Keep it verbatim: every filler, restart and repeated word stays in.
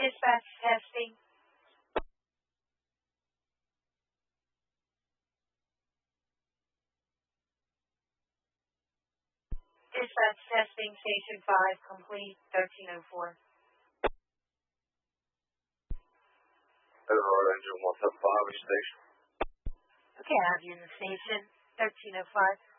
Dispatch testing. Dispatch testing, Station five, complete, thirteen oh four. Overall engine one seven five, station. Okay, I have you in the station, thirteen oh five.